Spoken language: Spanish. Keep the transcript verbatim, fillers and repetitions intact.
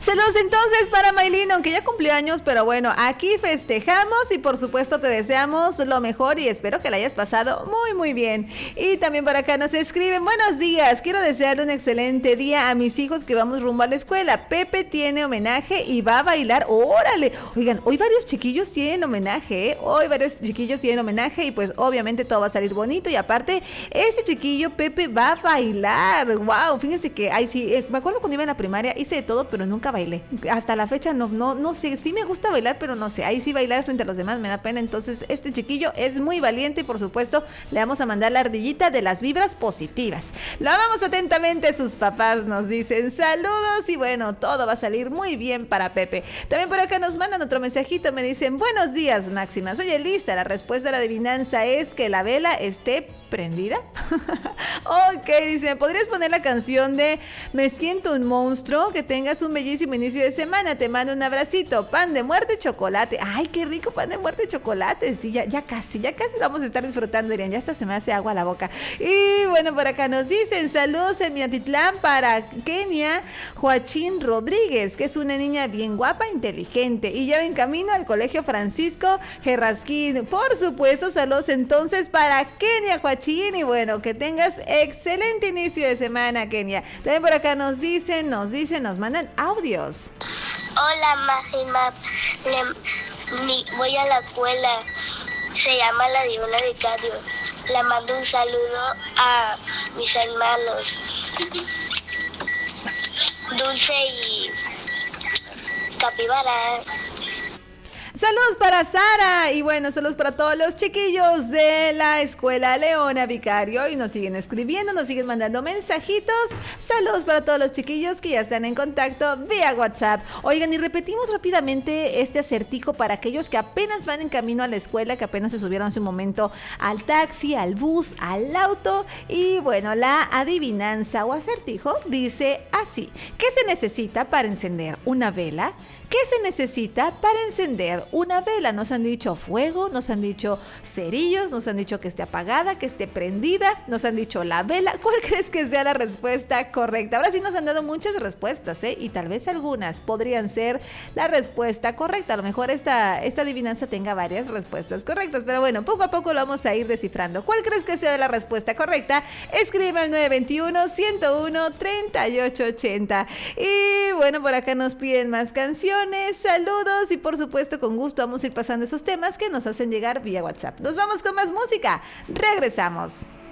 Saludos entonces para Maylin, aunque ya cumplió años, pero bueno, aquí festejamos y por supuesto te deseamos lo mejor y espero que la hayas pasado muy muy bien. Y también por acá nos escriben, buenos días, quiero desearle un excelente día a mis hijos que vamos rumbo a la escuela. Pepe tiene homenaje y va a bailar, órale. Oigan, hoy varios chiquillos tienen homenaje, ¿eh? Hoy varios chiquillos tienen homenaje y pues obviamente todo va a salir bonito y aparte, este chiquillo Pepe va a bailar, wow, fíjense que, ay sí, eh, me acuerdo cuando iba en la primaria, hice de todo, pero nunca bailé. Hasta la fecha no, no, no sé, sí me gusta bailar, pero no sé, ahí sí bailar frente a los demás me da pena. Entonces este chiquillo es muy valiente y por supuesto le vamos a mandar la ardillita de las vibras positivas. La vamos atentamente, sus papás nos dicen saludos y bueno, todo va a salir muy bien para Pepe. También por acá nos mandan otro mensajito, me dicen buenos días Máxima, soy Elisa, la respuesta a la adivinanza es que la vela esté prendida. Ok, dice, ¿podrías poner la canción de Me siento un monstruo? Que tengas un bellísimo inicio de semana, te mando un abracito, pan de muerte y chocolate. Ay, qué rico pan de muerte y chocolate. Sí, ya, ya casi, ya casi vamos a estar disfrutando, Irene, ya hasta se me hace agua a la boca. Y bueno, por acá nos dicen, saludos en Miatitlán para Kenia Joachín Rodríguez, que es una niña bien guapa, inteligente y ya en camino al colegio Francisco Gerrasquín. Por supuesto, saludos entonces para Kenia Joachín y bueno, que tengas excelente inicio de semana, Kenia. También por acá nos dicen, nos dicen, nos mandan audios. Hola, Máxima, voy a la escuela, se llama La Diona Vicario. Le mando un saludo a mis hermanos, Dulce y Capibara. Saludos para Sara y bueno, saludos para todos los chiquillos de la Escuela Leona Vicario y nos siguen escribiendo, nos siguen mandando mensajitos. Saludos para todos los chiquillos que ya están en contacto vía WhatsApp. Oigan, y repetimos rápidamente este acertijo para aquellos que apenas van en camino a la escuela, que apenas se subieron hace un momento al taxi, al bus, al auto. Y bueno, la adivinanza o acertijo dice así: ¿qué se necesita para encender una vela? ¿Qué se necesita para encender una vela? Nos han dicho fuego, nos han dicho cerillos, nos han dicho que esté apagada, que esté prendida, nos han dicho la vela. ¿Cuál crees que sea la respuesta correcta? Ahora sí nos han dado muchas respuestas, ¿eh? Y tal vez algunas podrían ser la respuesta correcta. A lo mejor esta, esta adivinanza tenga varias respuestas correctas, pero bueno, poco a poco lo vamos a ir descifrando. ¿Cuál crees que sea la respuesta correcta? Escribe al nueve veintiuno, ciento uno, treinta y ocho ochenta. Y bueno, por acá nos piden más canciones. Saludos y por supuesto con gusto vamos a ir pasando esos temas que nos hacen llegar vía WhatsApp. Nos vamos con más música. Regresamos.